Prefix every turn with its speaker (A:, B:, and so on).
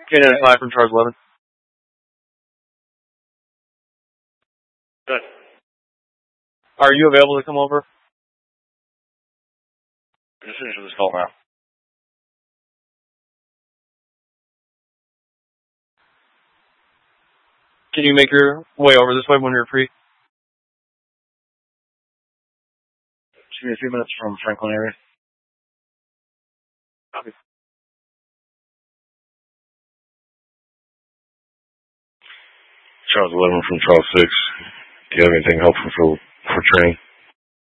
A: Canada 5 from Charles 11.
B: Good.
A: Are you available to come over?
B: Just finish with this call now.
A: Can you make your way over this way when you're free?
B: Just give me a few minutes from Franklin area.
A: Copy.
B: Charles 11 from Charles 6. Do you have anything helpful for training?